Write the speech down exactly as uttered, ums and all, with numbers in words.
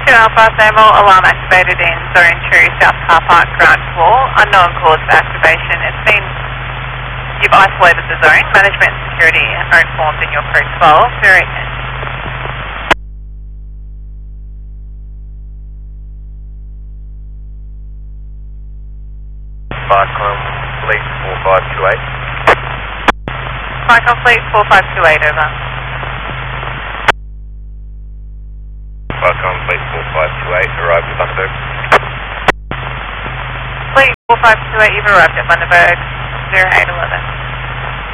two Alpha, thermal alarm activated in Zone two, South Car Park, ground floor. Unknown cause for activation. It's been, you've isolated the zone. Management and security are informed in your code twelve. Very good. Cyclone Fleet four five two eight. Cyclone Fleet four five two eight, over. Cyclone Fleet four five two eight, arrived at Bundaberg. Fleet four five two eight, you've arrived at Bundaberg, zero eight eleven.